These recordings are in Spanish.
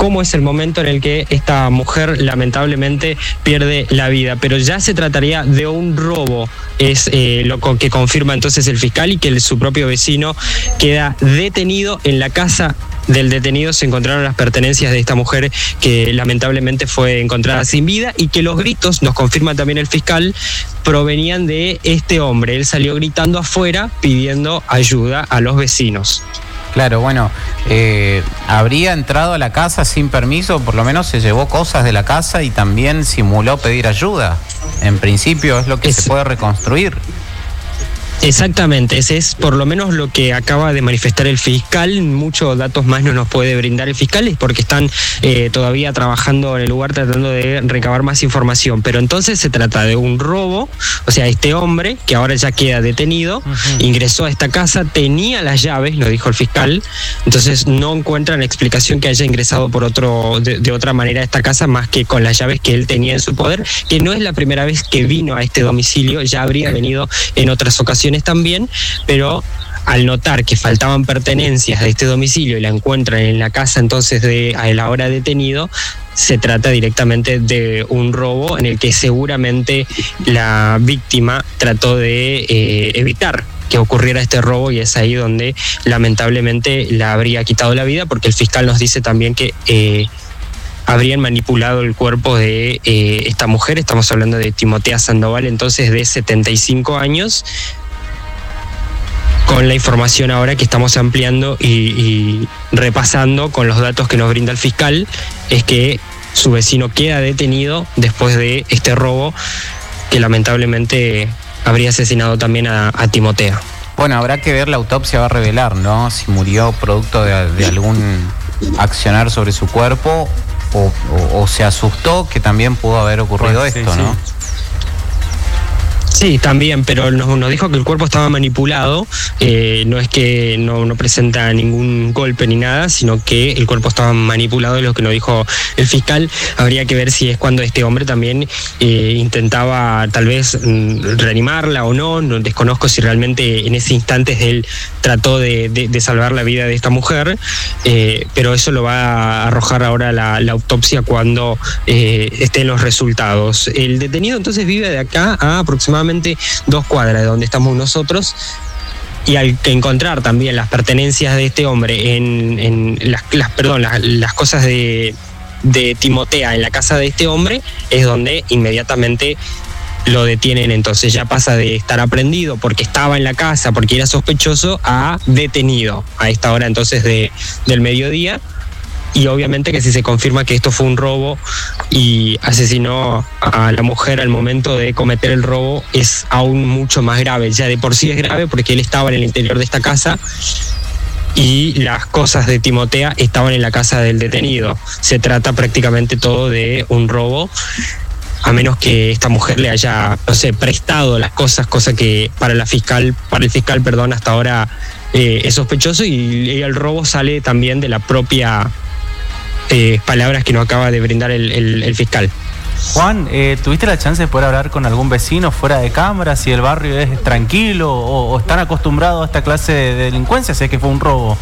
cómo es el momento en el que esta mujer lamentablemente pierde la vida. Pero ya se trataría de un robo, es lo que confirma entonces el fiscal, y que su propio vecino queda detenido. En la casa del detenido se encontraron las pertenencias de esta mujer que lamentablemente fue encontrada sin vida, y que los gritos, nos confirma también el fiscal, provenían de este hombre. Él salió gritando afuera pidiendo ayuda a los vecinos. Claro, bueno, habría entrado a la casa sin permiso, por lo menos se llevó cosas de la casa y también simuló pedir ayuda. En principio es lo que se puede reconstruir. Exactamente, ese es por lo menos lo que acaba de manifestar el fiscal. Muchos datos más no nos puede brindar el fiscal, porque están todavía trabajando en el lugar tratando de recabar más información. Pero entonces se trata de un robo, o sea, este hombre, que ahora ya queda detenido, ingresó a esta casa, tenía las llaves, lo dijo el fiscal, entonces no encuentran explicación que haya ingresado de otra manera a esta casa más que con las llaves que él tenía en su poder, que no es la primera vez que vino a este domicilio, ya habría venido en otras ocasiones también, pero al notar que faltaban pertenencias de este domicilio y la encuentran en la casa entonces a la hora detenido, se trata directamente de un robo en el que seguramente la víctima trató de evitar que ocurriera este robo, y es ahí donde lamentablemente la habría quitado la vida, porque el fiscal nos dice también que habrían manipulado el cuerpo de esta mujer. Estamos hablando de Timotea Sandoval, entonces de 75 años, con la información ahora que estamos ampliando y repasando con los datos que nos brinda el fiscal, es que su vecino queda detenido después de este robo, que lamentablemente habría asesinado también a Timotea. Bueno, habrá que ver, la autopsia va a revelar, ¿no?, si murió producto de algún accionar sobre su cuerpo o se asustó, que también pudo haber ocurrido esto, ¿no? Sí. Sí, también, pero nos dijo que el cuerpo estaba manipulado, no es que no presenta ningún golpe ni nada, sino que el cuerpo estaba manipulado, es lo que nos dijo el fiscal. Habría que ver si es cuando este hombre también intentaba tal vez reanimarla o no desconozco si realmente en ese instante él trató de salvar la vida de esta mujer, pero eso lo va a arrojar ahora la autopsia cuando estén los resultados. El detenido entonces vive de acá a aproximadamente 2 cuadras de donde estamos nosotros, y al encontrar también las pertenencias de este hombre en las cosas de Timotea en la casa de este hombre, es donde inmediatamente lo detienen. Entonces ya pasa de estar aprehendido porque estaba en la casa, porque era sospechoso, a detenido a esta hora entonces del mediodía. Y obviamente que si se confirma que esto fue un robo y asesinó a la mujer al momento de cometer el robo, es aún mucho más grave. Ya de por sí es grave porque él estaba en el interior de esta casa y las cosas de Timotea estaban en la casa del detenido. Se trata prácticamente todo de un robo, a menos que esta mujer le haya, prestado las cosas, cosa que para el fiscal, hasta ahora es sospechoso, y el robo sale también de la propia palabras que nos acaba de brindar el fiscal. Juan, ¿tuviste la chance de poder hablar con algún vecino fuera de cámara, si el barrio es tranquilo o están acostumbrados a esta clase de delincuencia, si es que fue un robo?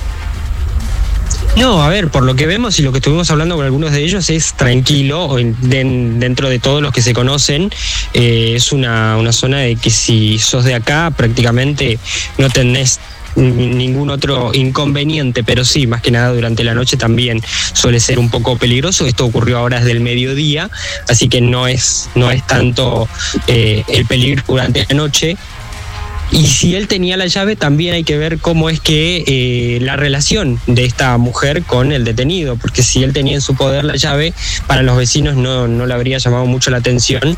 No, a ver, por lo que vemos y lo que estuvimos hablando con algunos de ellos, es tranquilo dentro de todos los que se conocen. Es una zona de que si sos de acá prácticamente no tenés ningún otro inconveniente, pero sí, más que nada durante la noche también suele ser un poco peligroso. Esto ocurrió a horas del mediodía, así que no es tanto el peligro durante la noche. Y si él tenía la llave, también hay que ver cómo es que la relación de esta mujer con el detenido, porque si él tenía en su poder la llave, para los vecinos no le habría llamado mucho la atención,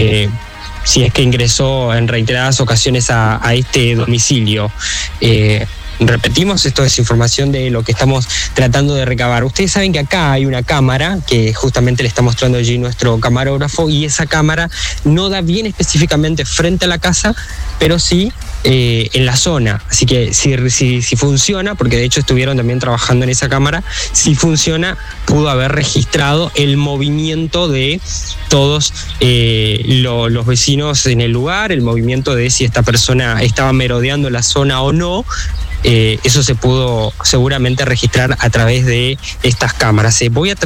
si es que ingresó en reiteradas ocasiones a este domicilio. Repetimos, esto es información de lo que estamos tratando de recabar. Ustedes saben que acá hay una cámara que justamente le está mostrando allí nuestro camarógrafo, y esa cámara no da bien específicamente frente a la casa, pero sí en la zona. Así que si funciona, porque de hecho estuvieron también trabajando en esa cámara, si funciona, pudo haber registrado el movimiento de todos los vecinos en el lugar, el movimiento de si esta persona estaba merodeando la zona o no. Eso se pudo seguramente registrar a través de estas cámaras. Voy a